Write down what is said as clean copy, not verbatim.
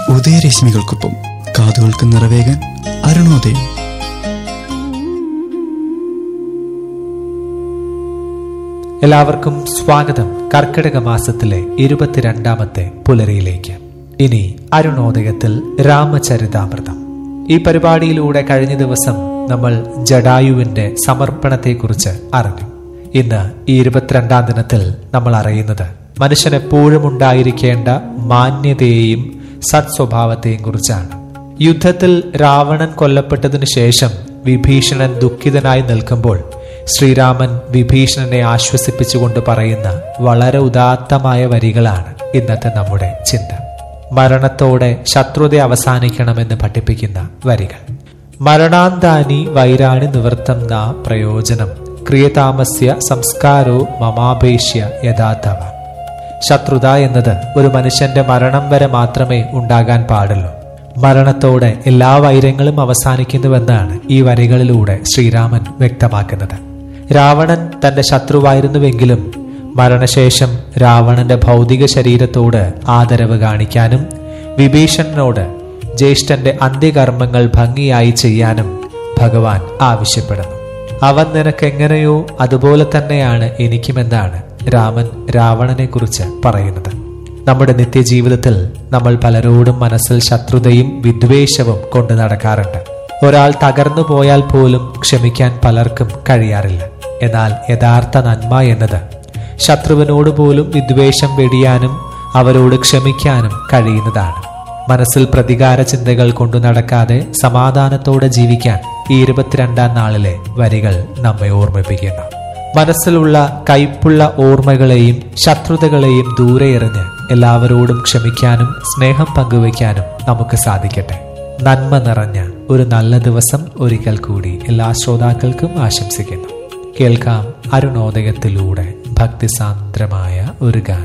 ഉദയരശ്മികൾക്കൊപ്പം കാതുകൾക്ക് നിറവേകാൻ അരുണോദയം. എല്ലാവർക്കും സ്വാഗതം. കർക്കിടക മാസത്തിലെ 22ാമത്തെ പുലരിയിലേക്ക്. ഇനി അരുണോദയത്തിൽ രാമചരിതാമൃതം. ഈ പരിപാടിയിലൂടെ കഴിഞ്ഞ ദിവസം നമ്മൾ ജടായുവിന്റെ സമർപ്പണത്തെക്കുറിച്ച് അറിഞ്ഞു. ഇന്ന് ഈ 22ാം ദിനത്തിൽ നമ്മൾ അറിയുന്നത് മനുഷ്യൻ എപ്പോഴും ഉണ്ടായിരിക്കേണ്ട മാന്യതയെയും സത്സ്വഭാവത്തെയും കുറിച്ചാണ്. യുദ്ധത്തിൽ രാവണൻ കൊല്ലപ്പെട്ടതിനു ശേഷം വിഭീഷണൻ ദുഃഖിതനായി നിൽക്കുമ്പോൾ ശ്രീരാമൻ വിഭീഷണനെ ആശ്വസിപ്പിച്ചുകൊണ്ട് പറയുന്ന വളരെ ഉദാത്തമായ വരികളാണ് ഇന്നത്തെ നമ്മുടെ ചിന്ത. മരണത്തോടെ ശത്രുത അവസാനിക്കണമെന്ന് പഠിപ്പിക്കുന്ന വരികൾ. മരണാന്താനി വൈരാണി നിവൃത്തം ന പ്രയോജനം ക്രിയതാമസ്യ സംസ്കാരോ മമാപേക്ഷ്യ യഥാർത്ഥവ. ശത്രുത എന്നത് ഒരു മനുഷ്യന്റെ മരണം വരെ മാത്രമേ ഉണ്ടാകാൻ പാടുള്ളൂ. മരണത്തോടെ എല്ലാ വൈരങ്ങളും അവസാനിക്കുന്നുവെന്നാണ് ഈ വരികളിലൂടെ ശ്രീരാമൻ വ്യക്തമാക്കുന്നത്. രാവണൻ തന്റെ ശത്രുവായിരുന്നുവെങ്കിലും മരണശേഷം രാവണന്റെ ഭൗതിക ശരീരത്തോട് ആദരവ് കാണിക്കാനും വിഭീഷണനോട് ജ്യേഷ്ഠന്റെ അന്ത്യകർമ്മങ്ങൾ ഭംഗിയായി ചെയ്യാനും ഭഗവാൻ ആവശ്യപ്പെടുന്നു. അവൻ നിനക്കെങ്ങനെയോ അതുപോലെ തന്നെയാണ് എനിക്കുമെന്നാണ് രാമൻ രാവണനെ കുറിച്ച് പറയുന്നത്. നമ്മുടെ നിത്യജീവിതത്തിൽ നമ്മൾ പലരോടും മനസ്സിൽ ശത്രുതയും വിദ്വേഷവും കൊണ്ടു നടക്കാറുണ്ട്. ഒരാൾ തകർന്നു പോയാൽ പോലും ക്ഷമിക്കാൻ പലർക്കും കഴിയാറില്ല. എന്നാൽ യഥാർത്ഥ നന്മ എന്നത് ശത്രുവിനോട് പോലും വിദ്വേഷം വെടിയാനും അവരോട് ക്ഷമിക്കാനും കഴിയുന്നതാണ്. മനസ്സിൽ പ്രതികാര ചിന്തകൾ കൊണ്ടു നടക്കാതെ സമാധാനത്തോടെ ജീവിക്കാൻ ഈ 22ാം നാളിലെ വരികൾ നമ്മെ ഓർമ്മിപ്പിക്കുന്നു. മനസ്സിലുള്ള കയ്പുള്ള ഓർമ്മകളെയും ശത്രുതകളെയും ദൂരെ എറിഞ്ഞ് എല്ലാവരോടും ക്ഷമിക്കാനും സ്നേഹം പങ്കുവയ്ക്കാനും നമുക്ക് സാധിക്കട്ടെ. നന്മ നിറഞ്ഞ ഒരു നല്ല ദിവസം ഒരിക്കൽ കൂടി എല്ലാ ശ്രോതാക്കൾക്കും ആശംസിക്കുന്നു. കേൾക്കാം അരുണോദയത്തിലൂടെ ഭക്തിസാന്ദ്രമായ ഒരു ഗാനം.